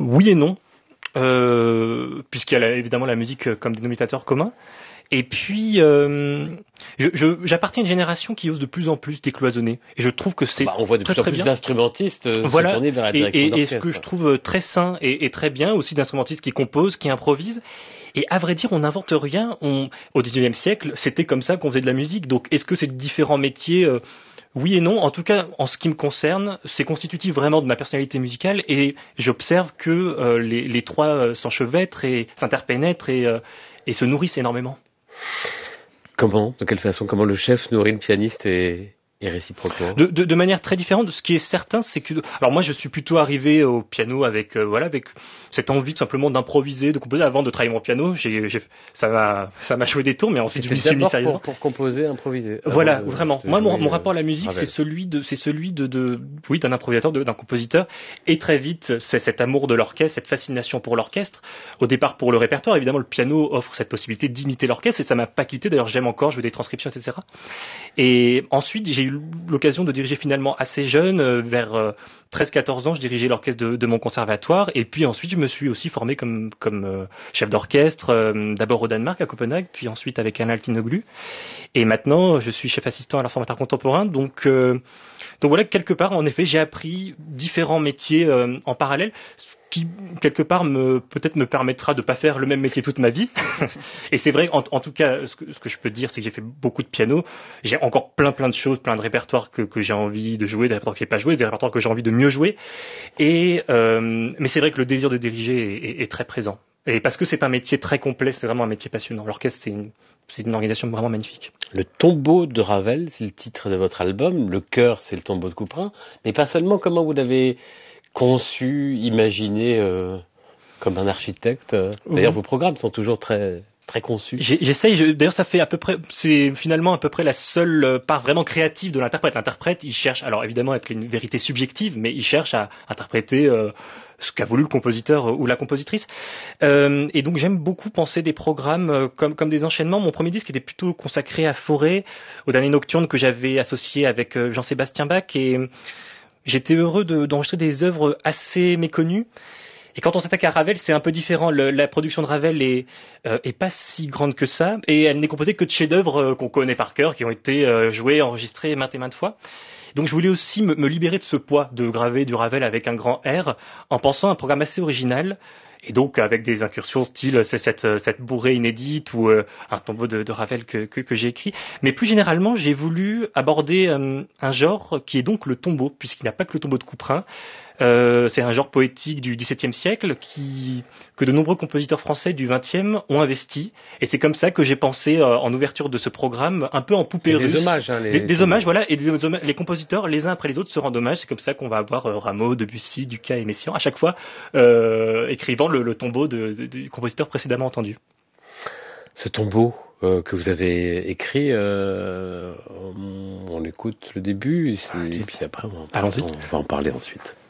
Oui et non, puisqu'il y a évidemment la musique comme dénominateur commun. Et puis, j'appartiens à une génération qui ose de plus en plus décloisonner. Et je trouve que c'est On voit de très plus en très plus bien. d'instrumentistes Voilà. se tourner vers la direction Et ce que je d'orchestre. trouve très sain et très bien, aussi d'instrumentistes qui composent, qui improvisent. Et à vrai dire, on n'invente rien. Au 19e siècle, c'était comme ça qu'on faisait de la musique. Donc, est-ce que c'est différents métiers oui et non. En tout cas, en ce qui me concerne, c'est constitutif vraiment de ma personnalité musicale et j'observe que les trois s'enchevêtrent et s'interpénètrent et se nourrissent énormément. Comment? De quelle façon? Comment le chef nourrit le pianiste et réciproquement? De manière très différente. Ce qui est certain, c'est que, alors moi, je suis plutôt arrivé au piano avec, avec cette envie tout simplement d'improviser, de composer. Avant de travailler mon piano, ça m'a joué des tours, mais ensuite je m'y suis mis sérieusement. Pour composer, improviser. Voilà, vraiment. Moi, mon rapport à la musique, Ravel. c'est celui oui, d'un improvisateur, d'un compositeur. Et très vite, c'est cet amour de l'orchestre, cette fascination pour l'orchestre. Au départ, pour le répertoire, évidemment, le piano offre cette possibilité d'imiter l'orchestre et ça m'a pas quitté. D'ailleurs, j'aime encore, je fais des transcriptions, etc. Et ensuite, j'ai eu l'occasion de diriger finalement assez jeune, vers 13-14 ans, je dirigeais l'orchestre de mon conservatoire. Et puis ensuite, je me suis aussi formé comme chef d'orchestre, d'abord au Danemark, à Copenhague, puis ensuite avec Alain Altinoglu. Et maintenant, je suis chef assistant à l'Ensemble contemporain. Donc voilà, quelque part, en effet, j'ai appris différents métiers en parallèle, ce qui, quelque part, peut-être me permettra de pas faire le même métier toute ma vie. Et c'est vrai, en tout cas, ce que je peux dire, c'est que j'ai fait beaucoup de piano. J'ai encore plein de choses, plein de répertoires que j'ai envie de jouer, des répertoires que j'ai pas joué, des répertoires que j'ai envie de mieux jouer. Mais c'est vrai que le désir de diriger est très présent. Et parce que c'est un métier très complet, c'est vraiment un métier passionnant. L'orchestre, c'est une organisation vraiment magnifique. Le tombeau de Ravel, c'est le titre de votre album. Le chœur, c'est le tombeau de Couperin. Mais pas seulement. Comment vous l'avez conçu, imaginé comme un architecte? D'ailleurs, vos programmes sont toujours très conçus. J'essaye. D'ailleurs, ça fait c'est finalement à peu près la seule part vraiment créative de l'interprète. L'interprète, il cherche, alors évidemment avec une vérité subjective, mais il cherche à interpréter ce qu'a voulu le compositeur ou la compositrice. Et donc j'aime beaucoup penser des programmes comme des enchaînements. Mon premier disque était plutôt consacré à Fauré, au dernier nocturne que j'avais associé avec Jean-Sébastien Bach, et j'étais heureux d'enregistrer des œuvres assez méconnues. Et quand on s'attaque à Ravel, c'est un peu différent. La production de Ravel est pas si grande que ça, et elle n'est composée que de chefs-d'œuvre qu'on connaît par cœur, qui ont été joués, enregistrés maintes et maintes fois. Donc je voulais aussi me libérer de ce poids de graver du Ravel avec un grand R, en pensant à un programme assez original, et donc avec des incursions style cette bourrée inédite ou un tombeau de Ravel que j'ai écrit. Mais plus généralement, j'ai voulu aborder un genre qui est donc le tombeau, puisqu'il n'y a pas que le tombeau de Couperin. C'est un genre poétique du XVIIe siècle que de nombreux compositeurs français du XXe ont investi. Et c'est comme ça que j'ai pensé en ouverture de ce programme, un peu en poupée russe. Des hommages, des hommages, voilà. Et les compositeurs, les uns après les autres, se rendent hommage. C'est comme ça qu'on va avoir Rameau, Debussy, Dukas et Messiaen, à chaque fois écrivant le tombeau du compositeur précédemment entendu. Ce tombeau que vous avez écrit, on écoute le début, et puis après on va en parler ensuite.